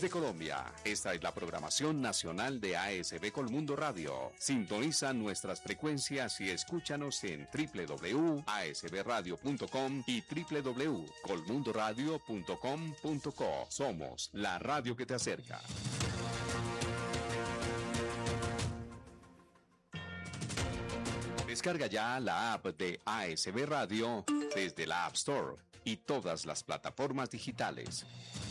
de Colombia. Esta es la programación nacional de ASB Colmundo Radio. Sintoniza nuestras frecuencias y escúchanos en www.asbradio.com y www.colmundoradio.com.co. Somos la radio que te acerca. Descarga ya la app de ASB Radio desde la App Store y todas las plataformas digitales.